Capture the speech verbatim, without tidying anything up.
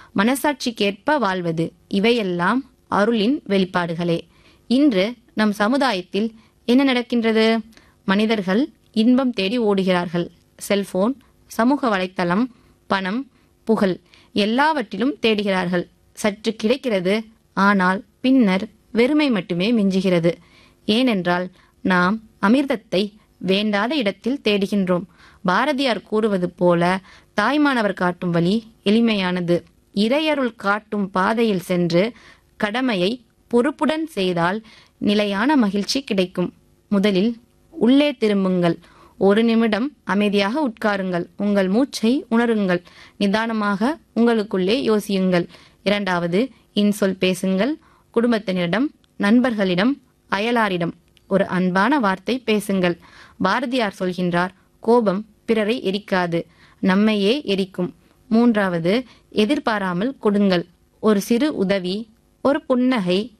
மனசாட்சிக்கேற்ப வாழ்வது, இவையெல்லாம் அருளின் வெளிப்பாடுகளே. இன்று நம் சமுதாயத்தில் என்ன நடக்கின்றது? மனிதர்கள் இன்பம் தேடி ஓடுகிறார்கள். செல்போன், சமூக வலைத்தளம், பணம், புகழ் எல்லாவற்றிலும் தேடுகிறார்கள். சற்று கிடைக்கிறது, ஆனால் பின்னர் வெறுமை மட்டுமே மிஞ்சுகிறது. ஏனென்றால் நாம் அமிர்தத்தை வேண்டாத இடத்தில் தேடுகின்றோம். பாரதியார் கூறுவது போல, தாய்மானவர் காட்டும் வழி எளிமையானது. இறையருள் காட்டும் பாதையில் சென்று கடமையை பொறுப்புடன் செய்தால் நிலையான மகிழ்ச்சி கிடைக்கும். முதலில் உள்ளே திரும்புங்கள். ஒரு நிமிடம் அமைதியாக உட்காருங்கள். உங்கள் மூச்சை உணருங்கள். நிதானமாக உங்களுக்குள்ளே யோசியுங்கள். இரண்டாவது, இன்சொல் பேசுங்கள். குடும்பத்தினரிடம், நண்பர்களிடம், அயலாரிடம் ஒரு அன்பான வார்த்தை பேசுங்கள். பாரதியார் சொல்கின்றார், கோபம் பிறரை எரிக்காது, நம்மையே எரிக்கும். மூன்றாவது, எதிர்பாராமல் கொடுங்கள். ஒரு சிறு உதவி, ஒரு புன்னகை,